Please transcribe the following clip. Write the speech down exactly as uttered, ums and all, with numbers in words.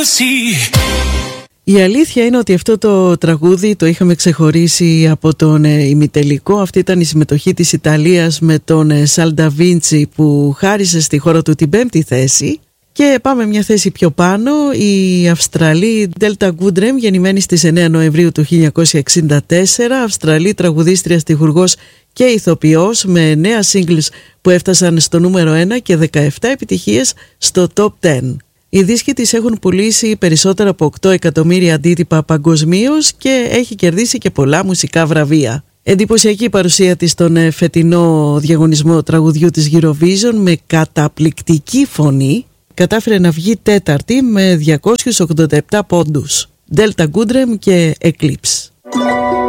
Η αλήθεια είναι ότι αυτό το τραγούδι το είχαμε ξεχωρίσει από τον ε, ημιτελικό. Αυτή ήταν η συμμετοχή της Ιταλίας με τον ε, Σαλνταβίντσι που χάρισε στη χώρα του την πέμπτη θέση. Και πάμε μια θέση πιο πάνω. Η Αυστραλή Delta Goodrem, γεννημένη στις εννέα Νοεμβρίου του χίλια εννιακόσια εξήντα τέσσερα, Αυστραλή τραγουδίστρια, στιχουργός και ηθοποιός, με νέα singles που έφτασαν στο νούμερο ένα και δεκαεπτά επιτυχίες στο top δέκα. Οι δίσκοι της έχουν πουλήσει περισσότερα από οκτώ εκατομμύρια αντίτυπα παγκοσμίως και έχει κερδίσει και πολλά μουσικά βραβεία. Εντυπωσιακή παρουσία της στον φετινό διαγωνισμό τραγουδιού της Eurovision, με καταπληκτική φωνή κατάφερε να βγει τέταρτη με διακόσιους ογδόντα επτά πόντους. Delta Goodrem και Eclipse.